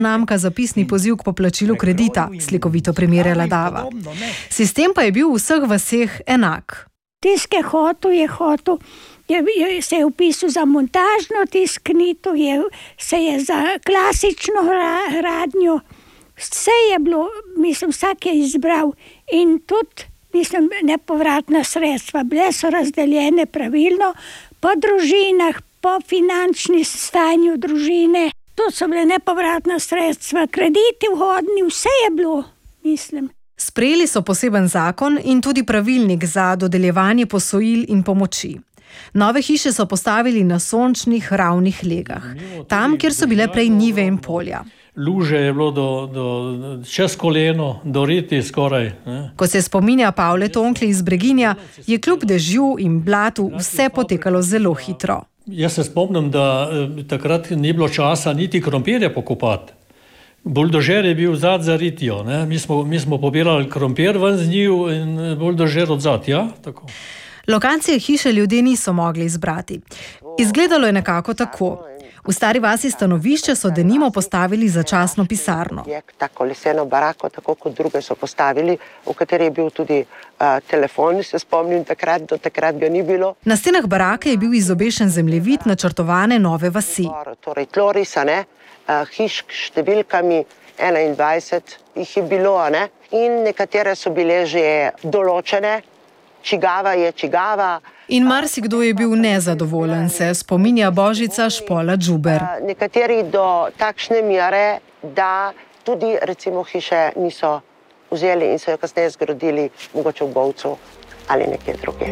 znamka za pisni poziv k poplačilu kredita, slikovito primerjala Dava. Sistem pa je bil v vseh vaseh enak. Tisk je hotel, se je vpisal za montažno tisknito, se je za klasično gradnjo, vse je bilo, vsak je izbral in tudi, nepovratna sredstva, bile so razdeljene pravilno po družinah, po finančni stanju družine, to so bile nepovratna sredstva, krediti vhodni, vse je bilo, Sprejeli so poseben zakon in tudi pravilnik za dodeljevanje posojil in pomoči. Nove hiše so postavili na sončnih, ravnih legah, tam, kjer so bile prej njive in polja. Luže je bilo čez koleno, do riti skoraj. Ko se spominja Pavle Tonkli iz Breginja, je kljub dežju in blatu vse potekalo zelo hitro. Jaz se spomnim, da takrat ni bilo časa niti krompirje pokopati. Buldožer je bil zad za ritijo. Mi smo pobirali krompir ven z njiv in buldožer odzad. Ja? Tako. Lokacije hiše ljudje niso mogli izbrati. Izgledalo je nekako tako. V Stari vasi stanovišče so denimo postavili začasno pisarno. Tako leseno barako, tako kot druge so postavili, v kateri je bil tudi telefon, se spomnim, do takrat ga ni bilo. Na stenah barake je bil izobešen zemljevid načrtovane nove vasi. Torej tlorisa, hiš številkami 21 jih je bilo, in nekatere so bile že določene, čigava je čigava. In marsikdo je bil nezadovoljen, se spominja Božica Špola Džuber. Nekateri do takšne mere, da tudi recimo hiše niso vzeli in so jo kasneje zgradili mogoče v Bovcu ali nekje druge.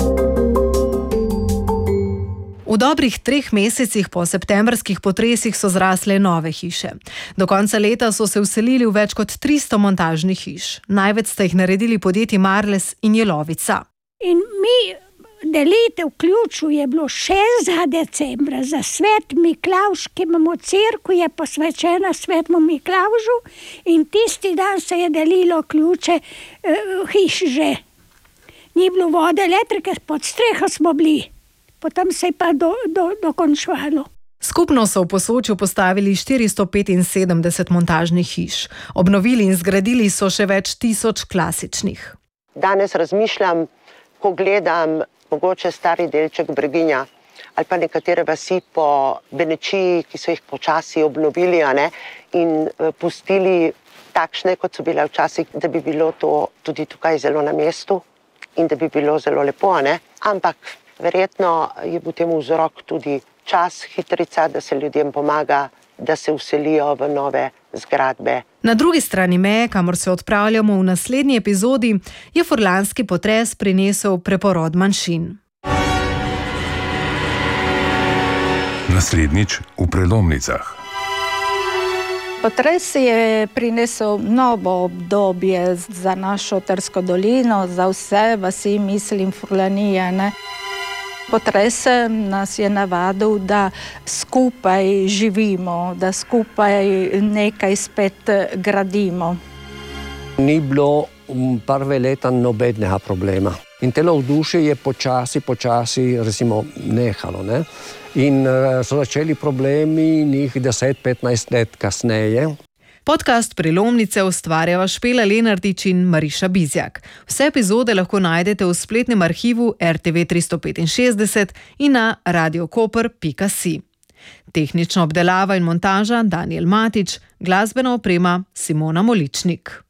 V dobrih 3 mesecih po septembrskih potresih so zrasle nove hiše. Do konca leta so se vselili v več kot 300 montažnih hiš. Največ sta jih naredili podjetji Marles in Jelovica. In mi delitev ključu je bilo 6. decembra za svet Miklavž, ki imamo cerkev, je posvečena svetmu Miklavžu in tisti dan se je delilo ključe hiš že. Ni bilo vode, elektrike, pod streho smo bili. Potem se je pa dokončalo. Skupno so v Posočju postavili 475 montažnih hiš. Obnovili in zgradili so še več 1000 klasičnih. Danes razmišljam, ko gledam mogoče stari delček Breginja ali pa nekatere vasi po Benečiji, ki so jih počasi obnovili in pustili takšne, kot so bile včasih, da bi bilo to tudi tukaj zelo na mestu in da bi bilo zelo lepo, ampak verjetno je bil temu vzrok tudi čas, hitrica, da se ljudem pomaga, da se vselijo v nove zgradbe. Na drugi strani meje, kamor se odpravljamo v naslednji epizodi, je furlanski potres prinesel preporod manjšin. Naslednjič v prelomnicah. Potres je prinesel novo obdobje za našo Trsko dolino, za vse vasi, Furlanije. Potres nas je navadil, da skupaj živimo, da skupaj nekaj spet gradimo. Ni bilo prve leta nobenega problema. In telo vzdušje je počasi recimo nehalo. In so začeli problemi njih 10-15 let kasneje. Podcast Prelomnice ustvarjava Špela Lenartič in Mariša Bizjak. Vse epizode lahko najdete v spletnem arhivu RTV 365 in na radiokoper.si. Tehnična obdelava in montaža Daniel Matič, glasbena oprema Simona Moličnik.